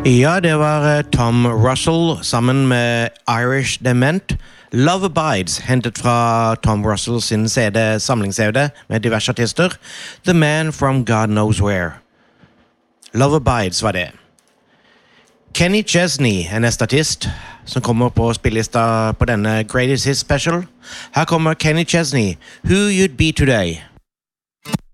Ja, det var Tom Russell sammen med Irish Dement. Love Abides, hentet fra Tom Russell sin samlings-CD med diverse artister. The Man from God Knows Where. Love Abides var det. Kenny Chesney er neste artist, som kommer på spillelista på denne Greatest Hits Special. Her kommer Kenny Chesney, Who You'd Be Today.